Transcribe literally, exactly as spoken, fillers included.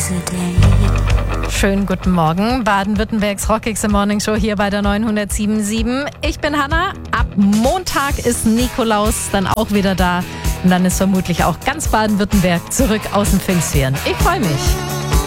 Schönen guten Morgen, Baden-Württembergs Rockix im Morning Show hier bei der neunhundertsieben Komma sieben. Ich bin Hanna, ab Montag ist Nikolaus dann auch wieder da und dann ist vermutlich auch ganz Baden-Württemberg zurück aus den Pfingstferien. Ich freue mich.